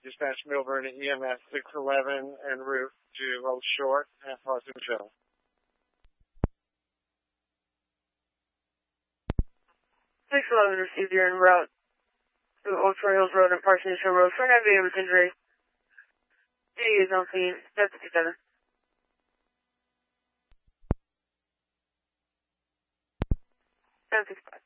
Dispatch Milburn at EMS 611 en route to Old Short at Parsons Hill. 611 received your en route to Old Short Hills Road and Parsons Hill Road for an heavy with injury. He is on scene, 767. 765.